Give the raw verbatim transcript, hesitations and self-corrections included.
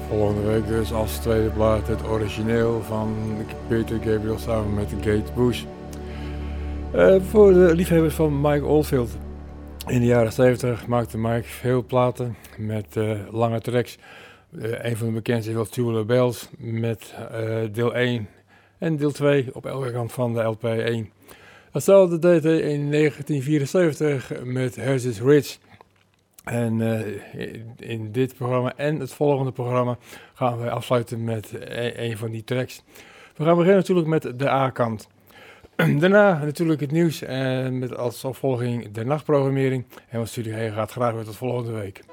Volgende week dus als tweede plaat het origineel van Peter Gabriel samen met Kate Bush. Uh, voor de liefhebbers van Mike Oldfield. In de jaren zeventig maakte Mike veel platen met uh, lange tracks. Uh, een van de bekendste was Tubular Bells met uh, deel één en deel twee op elke kant van de L P één. Hetzelfde deed hij in negentien vierenzeventig met Hazard's Ridge. En uh, in dit programma en het volgende programma gaan we afsluiten met een, een van die tracks. We gaan beginnen natuurlijk met de A-kant. Daarna natuurlijk het nieuws en met als opvolging de nachtprogrammering. En wat Studio G gaat graag weer tot volgende week.